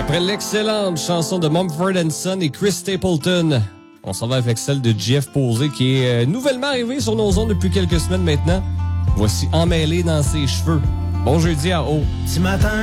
Après l'excellente chanson de Mumford & Son et Chris Stapleton, on s'en va avec celle de Jeff Posey qui est nouvellement arrivé sur nos ondes depuis quelques semaines maintenant. Voici Emmêlé dans ses cheveux. Bon jeudi à haut. Ce matin,